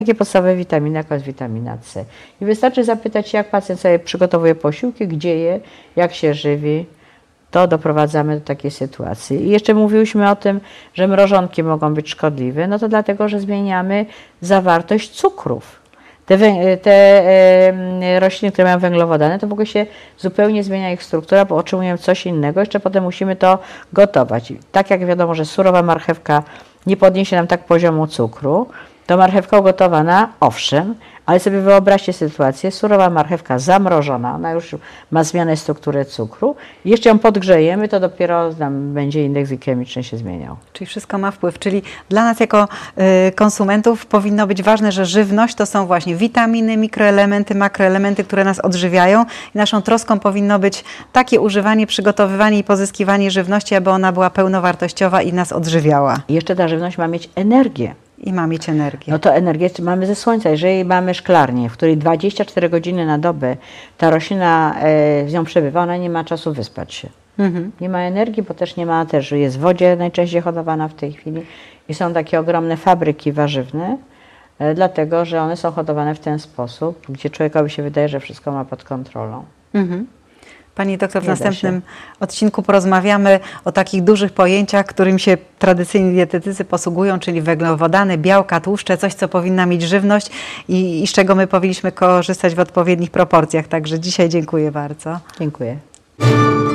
Jakie podstawowe witaminy, jaka jest witamina C. I wystarczy zapytać, jak pacjent sobie przygotowuje posiłki, gdzie je, jak się żywi, to doprowadzamy do takiej sytuacji. I jeszcze mówiłyśmy o tym, że mrożonki mogą być szkodliwe, no to dlatego, że zmieniamy zawartość cukrów. Te rośliny, które mają węglowodany, to w ogóle się zupełnie zmienia ich struktura, bo otrzymujemy coś innego, jeszcze potem musimy to gotować. Tak jak wiadomo, że surowa marchewka nie podniesie nam tak poziomu cukru, to marchewka ugotowana, owszem, ale sobie wyobraźcie sytuację, surowa marchewka zamrożona, ona już ma zmianę struktury cukru, jeszcze ją podgrzejemy, to dopiero nam będzie indeks glikemiczny się zmieniał. Czyli wszystko ma wpływ, czyli dla nas jako konsumentów powinno być ważne, że żywność to są właśnie witaminy, mikroelementy, makroelementy, które nas odżywiają i naszą troską powinno być takie używanie, przygotowywanie i pozyskiwanie żywności, aby ona była pełnowartościowa i nas odżywiała. I jeszcze ta żywność ma mieć energię. I ma mieć energię. No to energię mamy ze słońca. Jeżeli mamy szklarnię, w której 24 godziny na dobę ta roślina z nią przebywa, ona nie ma czasu wyspać się. Nie ma energii, bo też nie ma, też jest w wodzie najczęściej hodowana w tej chwili. I są takie ogromne fabryki warzywne, dlatego że one są hodowane w ten sposób, gdzie człowiekowi się wydaje, że wszystko ma pod kontrolą. Pani doktor, w następnym odcinku porozmawiamy o takich dużych pojęciach, którym się tradycyjni dietetycy posługują, czyli węglowodany, białka, tłuszcze, coś, co powinna mieć żywność i z czego my powinniśmy korzystać w odpowiednich proporcjach. Także dzisiaj dziękuję bardzo. Dziękuję.